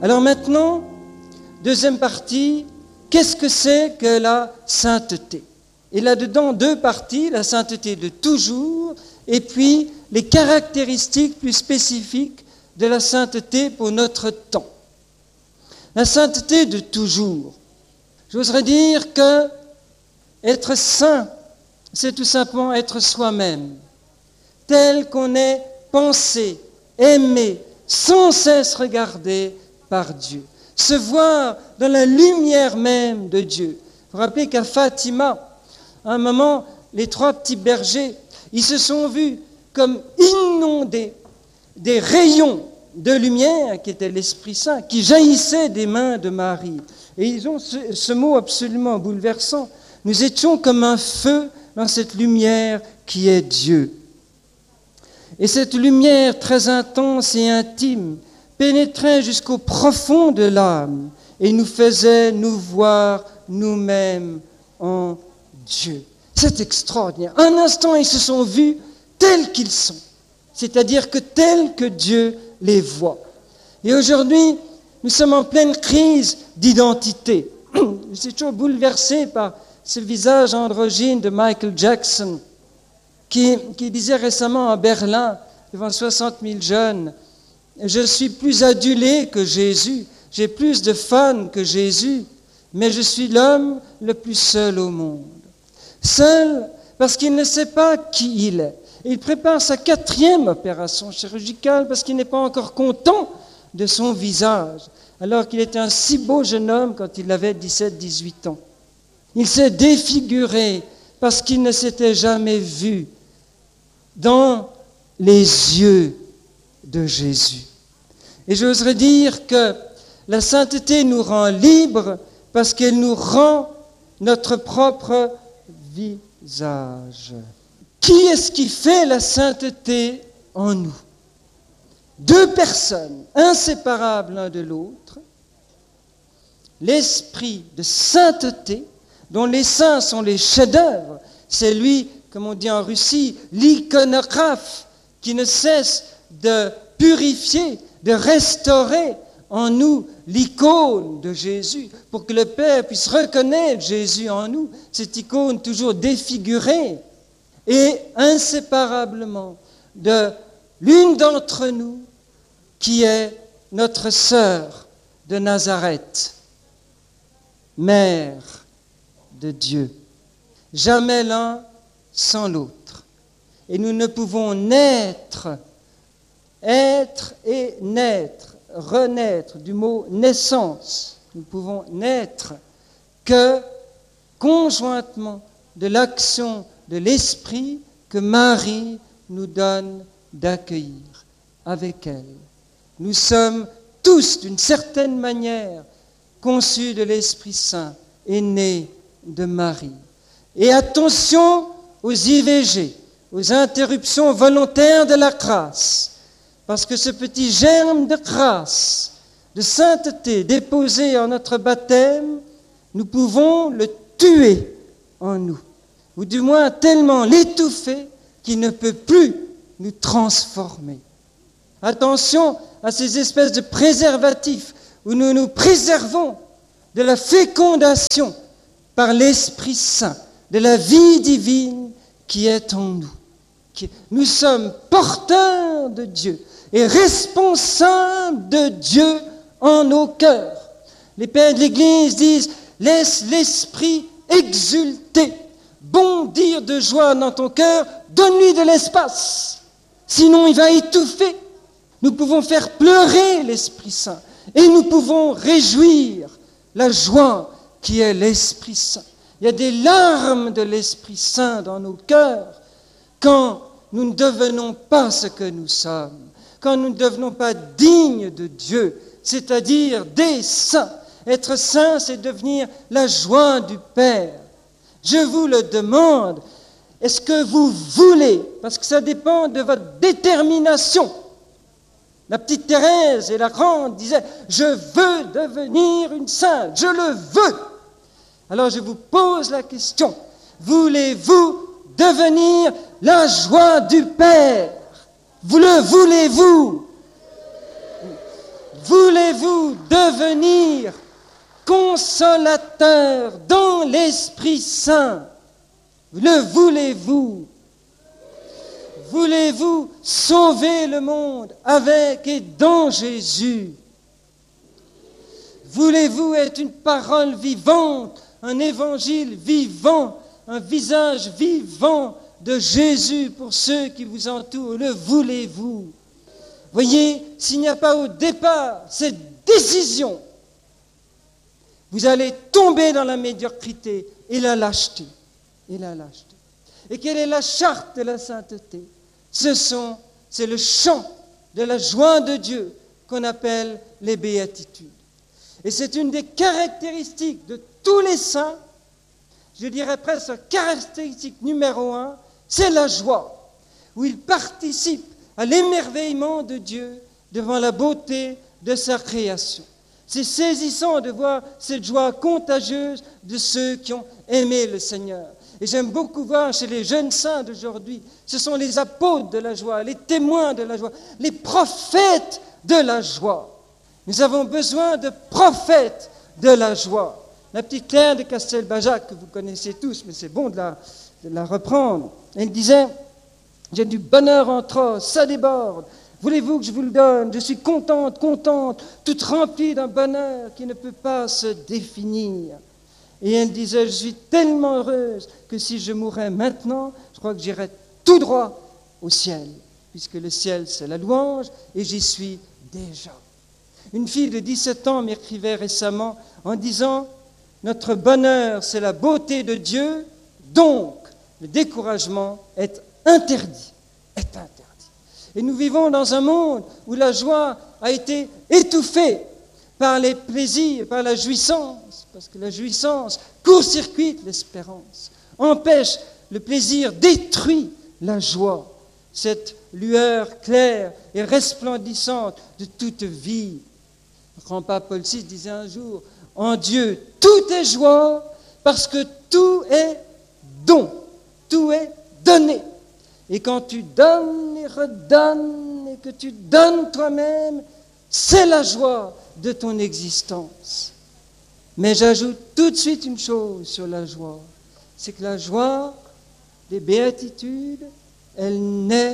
Alors maintenant, deuxième partie, qu'est-ce que c'est que la sainteté? Et là-dedans, deux parties, la sainteté de toujours, et puis les caractéristiques plus spécifiques de la sainteté pour notre temps. La sainteté de toujours. J'oserais dire que être saint, c'est tout simplement être soi-même, tel qu'on est pensé, aimé, sans cesse regardé par Dieu. Se voir dans la lumière même de Dieu. Vous vous rappelez qu'à Fatima, à un moment, les trois petits bergers, ils se sont vus comme inondés des rayons de lumière qui était l'Esprit Saint, qui jaillissait des mains de Marie. Et ils ont ce mot absolument bouleversant. Nous étions comme un feu dans cette lumière qui est Dieu. Et cette lumière très intense et intime pénétrait jusqu'au profond de l'âme et nous faisait nous voir nous-mêmes en Dieu. C'est extraordinaire. Un instant, ils se sont vus tels qu'ils sont, c'est-à-dire que tels que Dieu les voit. Et aujourd'hui, nous sommes en pleine crise d'identité. Je suis toujours bouleversé par ce visage androgyne de Michael Jackson qui disait récemment à Berlin, devant 60 000 jeunes, « Je suis plus adulé que Jésus, j'ai plus de fans que Jésus, mais je suis l'homme le plus seul au monde. » Seul parce qu'il ne sait pas qui il est. Et il prépare sa 4e opération chirurgicale parce qu'il n'est pas encore content de son visage, alors qu'il était un si beau jeune homme quand il avait 17-18 ans. Il s'est défiguré parce qu'il ne s'était jamais vu dans les yeux de Jésus. Et j'oserais dire que la sainteté nous rend libres parce qu'elle nous rend notre propre visage. Qui est-ce qui fait la sainteté en nous? Deux personnes inséparables l'un de l'autre. L'esprit de sainteté, dont les saints sont les chefs-d'œuvre. C'est lui, comme on dit en Russie, l'iconographe, qui ne cesse de purifier, de restaurer en nous l'icône de Jésus, pour que le Père puisse reconnaître Jésus en nous, cette icône toujours défigurée, et inséparablement de l'une d'entre nous qui est notre sœur de Nazareth, mère de Dieu. Jamais l'un sans l'autre. Et nous ne pouvons naître, être et naître, renaître, du mot naissance. Nous pouvons naître que conjointement de l'action de l'Esprit que Marie nous donne d'accueillir avec elle. Nous sommes tous, d'une certaine manière, conçus de l'Esprit Saint et nés de Marie. Et attention aux IVG, aux interruptions volontaires de la grâce, parce que ce petit germe de grâce, de sainteté déposé en notre baptême, nous pouvons le tuer en nous, ou du moins tellement l'étouffer qu'il ne peut plus nous transformer. Attention à ces espèces de préservatifs où nous nous préservons de la fécondation par l'Esprit Saint, de la vie divine qui est en nous. Nous sommes porteurs de Dieu et responsables de Dieu en nos cœurs. Les pères de l'Église disent « Laisse l'Esprit exulter, bondir de joie dans ton cœur, donne-lui de l'espace, sinon il va étouffer. » Nous pouvons faire pleurer l'Esprit Saint et nous pouvons réjouir la joie qui est l'Esprit Saint. Il y a des larmes de l'Esprit Saint dans nos cœurs quand nous ne devenons pas ce que nous sommes, quand nous ne devenons pas dignes de Dieu, c'est-à-dire des saints. Être saint, c'est devenir la joie du Père. Je vous le demande, est-ce que vous voulez, parce que ça dépend de votre détermination. La petite Thérèse et la grande disaient « Je veux devenir une sainte, je le veux ». Alors je vous pose la question, voulez-vous devenir la joie du Père? Vous le voulez-vous? Voulez-vous voulez-vous devenir consolateur dans l'Esprit Saint? Le voulez-vous? Voulez-vous sauver le monde avec et dans Jésus? Voulez-vous être une parole vivante, un évangile vivant, un visage vivant de Jésus pour ceux qui vous entourent? Le voulez-vous? Voyez, s'il n'y a pas au départ cette décision, vous allez tomber dans la médiocrité et la lâcheté. Et la lâcheté. Et quelle est la charte de la sainteté? C'est le chant de la joie de Dieu qu'on appelle les béatitudes. Et c'est une des caractéristiques de tous les saints, je dirais presque la caractéristique numéro 1, c'est la joie, où ils participent à l'émerveillement de Dieu devant la beauté de sa création. C'est saisissant de voir cette joie contagieuse de ceux qui ont aimé le Seigneur. Et j'aime beaucoup voir chez les jeunes saints d'aujourd'hui, ce sont les apôtres de la joie, les témoins de la joie, les prophètes de la joie. Nous avons besoin de prophètes de la joie. La petite Claire de Castelbajac, que vous connaissez tous, mais c'est bon de la reprendre, elle disait « J'ai du bonheur en trosse, ça déborde. Voulez-vous que je vous le donne? Je suis contente, toute remplie d'un bonheur qui ne peut pas se définir. » Et elle disait, je suis tellement heureuse que si je mourais maintenant, je crois que j'irais tout droit au ciel, puisque le ciel, c'est la louange, et j'y suis déjà. Une fille de 17 ans m'écrivait récemment en disant, notre bonheur, c'est la beauté de Dieu, donc le découragement est interdit. Et nous vivons dans un monde où la joie a été étouffée par les plaisirs, par la jouissance, parce que la jouissance court-circuite l'espérance, empêche le plaisir, détruit la joie, cette lueur claire et resplendissante de toute vie. Le grand pape Paul VI disait un jour, en Dieu, tout est joie, parce que tout est don, tout est donné. Et quand tu donnes et redonnes, et que tu donnes toi-même, c'est la joie de ton existence. Mais j'ajoute tout de suite une chose sur la joie, c'est que la joie des béatitudes, elle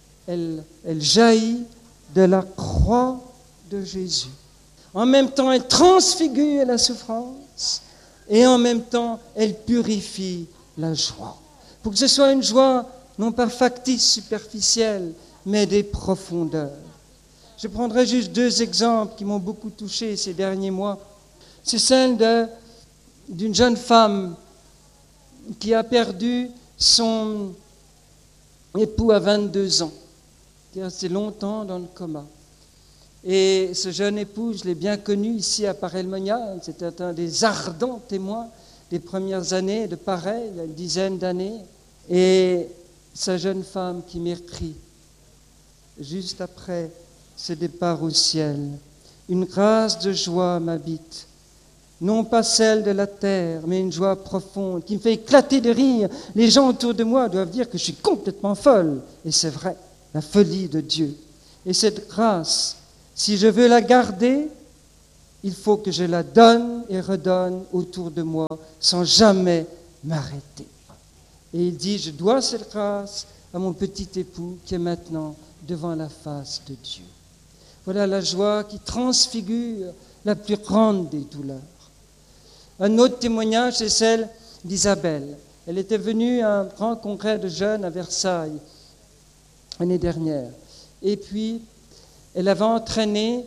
jaillit de la croix de Jésus. En même temps, elle transfigure la souffrance et en même temps, elle purifie la joie. Pour que ce soit une joie non pas factice, superficielle, mais des profondeurs. Je prendrai juste 2 exemples qui m'ont beaucoup touché ces derniers mois. C'est celle d'une jeune femme qui a perdu son époux à 22 ans, qui est resté longtemps dans le coma. Et ce jeune époux, je l'ai bien connu ici à Paray-le-Monial, c'était un des ardents témoins des premières années de Paray, il y a une dizaine d'années. Et sa jeune femme qui m'écrit, juste après ce départ au ciel, une grâce de joie m'habite, non pas celle de la terre, mais une joie profonde qui me fait éclater de rire. Les gens autour de moi doivent dire que je suis complètement folle. Et c'est vrai, la folie de Dieu. Et cette grâce, si je veux la garder, il faut que je la donne et redonne autour de moi sans jamais m'arrêter. Et il dit, je dois cette grâce à mon petit époux qui est maintenant devant la face de Dieu. Voilà la joie qui transfigure la plus grande des douleurs. Un autre témoignage, c'est celle d'Isabelle. Elle était venue à un grand congrès de jeunes à Versailles l'année dernière. Et puis, elle avait entraîné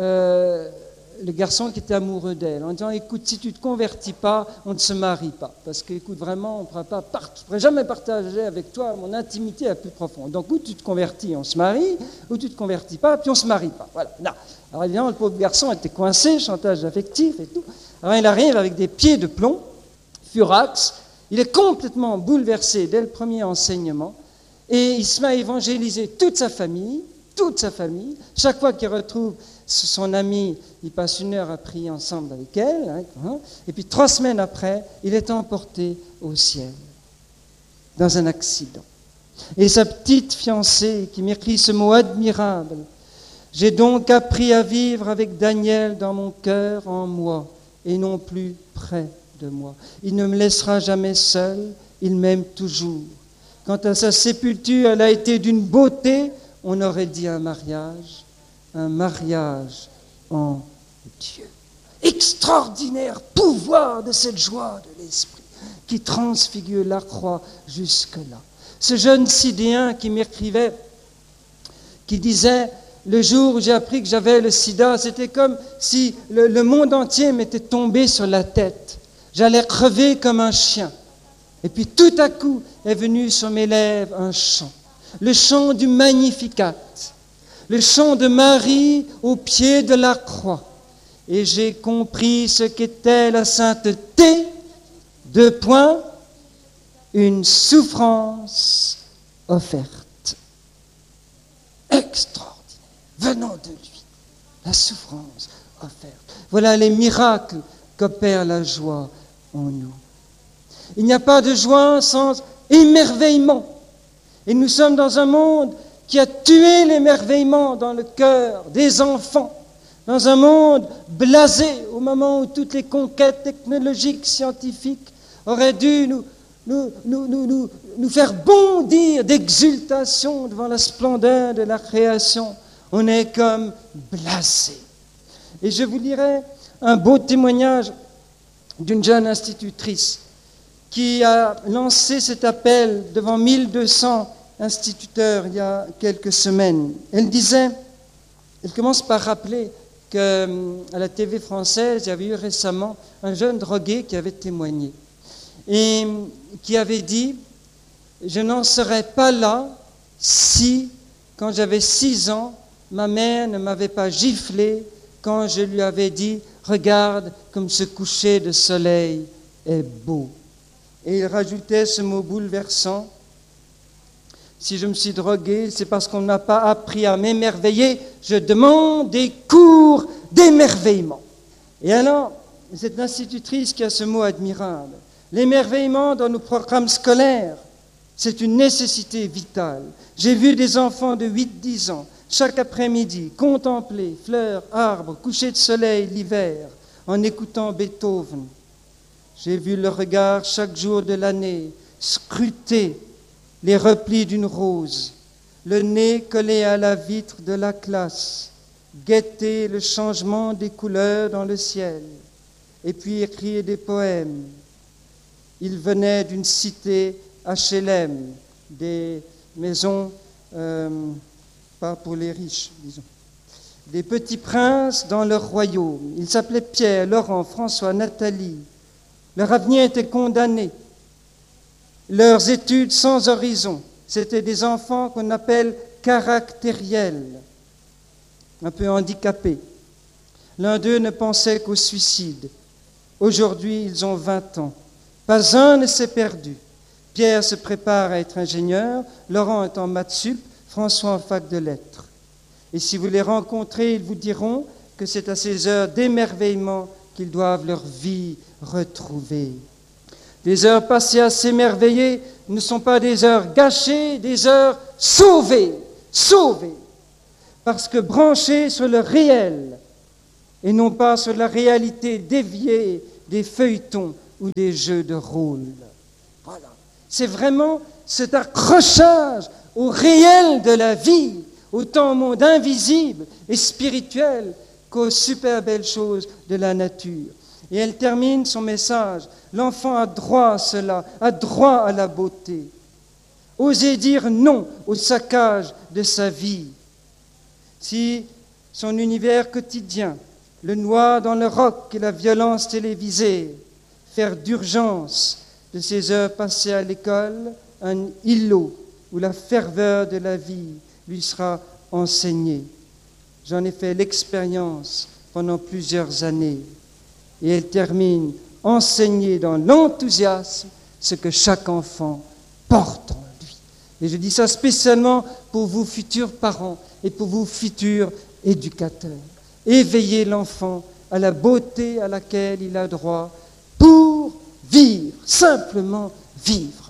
le garçon qui était amoureux d'elle en disant, écoute, si tu ne te convertis pas, on ne se marie pas. Parce que, écoute, vraiment, je ne pourrais jamais partager avec toi mon intimité la plus profonde. Donc, ou tu te convertis, on se marie, ou tu ne te convertis pas, puis on ne se marie pas. Voilà. Non. Alors, évidemment, le pauvre garçon était coincé, chantage affectif et tout. Alors, il arrive avec des pieds de plomb, furax. Il est complètement bouleversé dès le premier enseignement. Et il se met à évangéliser toute sa famille. Chaque fois qu'il retrouve son ami, il passe 1 heure à prier ensemble avec elle. Et puis 3 semaines après, il est emporté au ciel, dans un accident. Et sa petite fiancée, qui m'écrit ce mot admirable, J'ai donc appris à vivre avec Daniel dans mon cœur, en moi, et non plus près de moi. Il ne me laissera jamais seul, il m'aime toujours. Quant à sa sépulture, elle a été d'une beauté, on aurait dit un mariage en Dieu. Extraordinaire pouvoir de cette joie de l'esprit qui transfigure la croix jusque-là. Ce jeune Sidéen qui m'écrivait, qui disait, le jour où j'ai appris que j'avais le sida, c'était comme si le monde entier m'était tombé sur la tête. J'allais crever comme un chien. Et puis tout à coup est venu sur mes lèvres un chant, le chant du Magnificat, le chant de Marie au pied de la croix. Et j'ai compris ce qu'était la sainteté, une souffrance offerte. Extraordinaire, venant de lui, la souffrance offerte. Voilà les miracles qu'opère la joie en nous. Il n'y a pas de joie sans émerveillement. Et nous sommes dans un monde qui a tué l'émerveillement dans le cœur des enfants, dans un monde blasé au moment où toutes les conquêtes technologiques, scientifiques auraient dû nous faire bondir d'exultation devant la splendeur de la création. On est comme blasé. Et je vous lirai un beau témoignage d'une jeune institutrice qui a lancé cet appel devant 1200 instituteurs il y a quelques semaines. Elle commence par rappeler qu'à la TV française, il y avait eu récemment un jeune drogué qui avait témoigné et qui avait dit « Je n'en serais pas là si, quand j'avais 6 ans, ma mère ne m'avait pas giflé quand je lui avais dit « Regarde comme ce coucher de soleil est beau ». Et il rajoutait ce mot bouleversant, « Si je me suis drogué, c'est parce qu'on n'a pas appris à m'émerveiller, je demande des cours d'émerveillement. » Et alors, cette institutrice qui a ce mot admirable, l'émerveillement dans nos programmes scolaires, c'est une nécessité vitale. J'ai vu des enfants de 8-10 ans, chaque après-midi, contempler fleurs, arbres, coucher de soleil l'hiver, en écoutant Beethoven. J'ai vu le regard chaque jour de l'année scruter les replis d'une rose, le nez collé à la vitre de la classe, guetter le changement des couleurs dans le ciel, et puis écrire des poèmes. Il venait d'une cité HLM, des maisons, pas pour les riches, disons, des petits princes dans leur royaume. Ils s'appelaient Pierre, Laurent, François, Nathalie. Leur avenir était condamné. Leurs études sans horizon. C'était des enfants qu'on appelle caractériels, un peu handicapés. L'un d'eux ne pensait qu'au suicide. Aujourd'hui, ils ont 20 ans. Pas un ne s'est perdu. Pierre se prépare à être ingénieur, Laurent est en maths sup, François en fac de lettres. Et si vous les rencontrez, ils vous diront que c'est à ces heures d'émerveillement qu'ils doivent leur vie retrouver. Les heures passées à s'émerveiller ne sont pas des heures gâchées, des heures sauvées, parce que branchées sur le réel et non pas sur la réalité déviée des feuilletons ou des jeux de rôle. Voilà. C'est vraiment cet accrochage au réel de la vie, autant au monde invisible et spirituel qu'aux super belles choses de la nature. Et elle termine son message. L'enfant a droit à cela, a droit à la beauté. Oser dire non au saccage de sa vie. Si son univers quotidien le noie dans le rock et la violence télévisée, faire d'urgence de ses heures passées à l'école un îlot où la ferveur de la vie lui sera enseignée. J'en ai fait l'expérience pendant plusieurs années. Et elle termine, enseigner dans l'enthousiasme ce que chaque enfant porte en lui. Et je dis ça spécialement pour vous futurs parents et pour vous futurs éducateurs. Éveillez l'enfant à la beauté à laquelle il a droit pour vivre, simplement vivre.